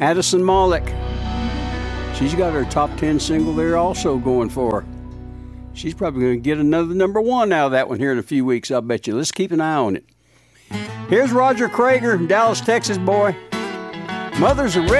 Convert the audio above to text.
Addison Malik. She's got her top 10 single there also going for her. She's probably going to get another number one out of that one here in a few weeks, I'll bet you. Let's keep an eye on it. Here's Roger Krager, Dallas, Texas boy. Mothers are ready.